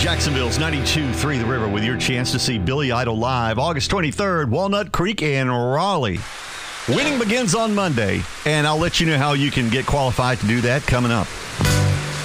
Jacksonville's 92.3 The River with your chance to see Billy Idol live August 23rd, Walnut Creek and Raleigh. Winning begins on Monday, and I'll let you know how you can get qualified to do that coming up.